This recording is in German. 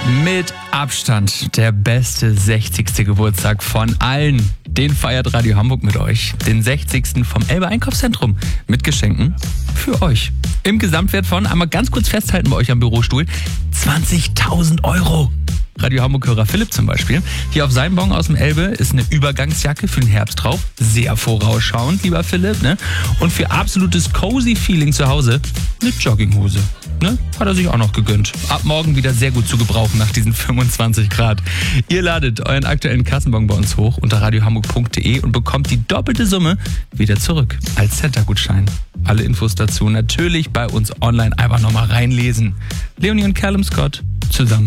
Mit Abstand der beste 60. Geburtstag von allen. Den feiert Radio Hamburg mit euch. Den 60. vom Elbe Einkaufszentrum. Mit Geschenken für euch. Im Gesamtwert von, einmal ganz kurz festhalten bei euch am Bürostuhl, 20.000 Euro. Radio Hamburg-Hörer Philipp zum Beispiel. Hier auf seinem Bon aus dem Elbe ist eine Übergangsjacke für den Herbst drauf. Sehr vorausschauend, lieber Philipp. Ne? Und für absolutes cozy Feeling zu Hause eine Jogginghose. Ne? Hat er sich auch noch gegönnt. Ab morgen wieder sehr gut zu gebrauchen nach diesen 25 Grad. Ihr ladet euren aktuellen Kassenbon bei uns hoch unter radiohamburg.de und bekommt die doppelte Summe wieder zurück als Center-Gutschein. Alle Infos dazu natürlich bei uns online einfach nochmal reinlesen. Leonie und Callum Scott zusammen.